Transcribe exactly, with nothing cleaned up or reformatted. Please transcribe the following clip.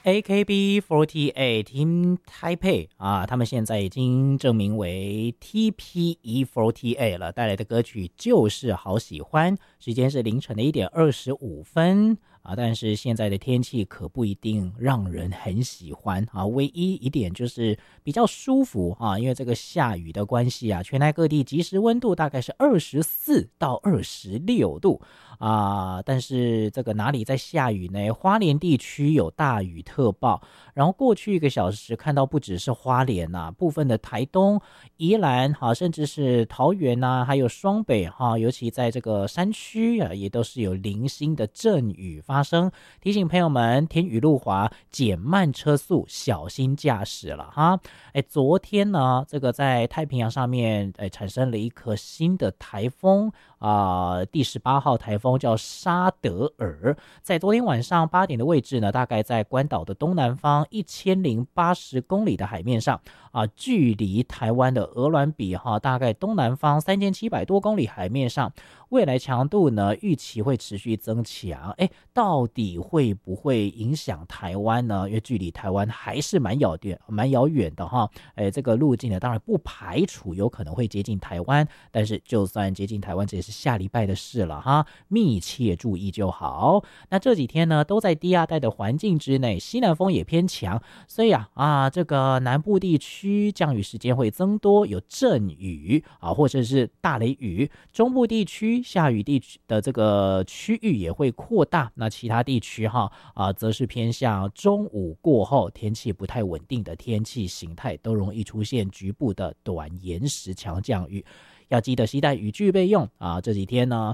A K B forty-eight Team Taipei 啊，他们现在已经证明为 T P E forty-eight 了，带来的歌曲就是好喜欢。时间是凌晨的一点二十五分啊，但是现在的天气可不一定让人很喜欢啊。唯一一点就是比较舒服啊，因为这个下雨的关系啊，全台各地即时温度大概是二十四到二十六度。啊，但是这个哪里在下雨呢？花莲地区有大雨特报，然后过去一个小时看到不只是花莲啊，部分的台东、宜兰哈、啊，甚至是桃园啊，还有双北哈、啊，尤其在这个山区啊，也都是有零星的阵雨发生。提醒朋友们，天雨路滑，减慢车速，小心驾驶了哈。哎，昨天呢，这个在太平洋上面哎产生了一颗新的台风。啊、呃，第十八号台风叫沙德尔，在昨天晚上八点的位置呢，大概在关岛的东南方一千零八十公里的海面上啊，距离台湾的鹅銮比哈，大概东南方三千七百多公里海面上，未来强度呢预期会持续增强。哎，到底会不会影响台湾呢？因为距离台湾还是蛮遥远、蛮遥远的哈。哎，这个路径呢，当然不排除有可能会接近台湾，但是就算接近台湾，这也是下礼拜的事了哈，密切注意就好。那这几天呢，都在低压带的环境之内，西南风也偏强，所以啊啊，这个南部地区降雨时间会增多，有阵雨啊，或者是大雷雨。中部地区下雨地区的这个区域也会扩大，那其他地区哈啊，则是偏向中午过后天气不太稳定的天气形态，都容易出现局部的短延时强降雨。要记得携带雨具备用啊！这几天呢，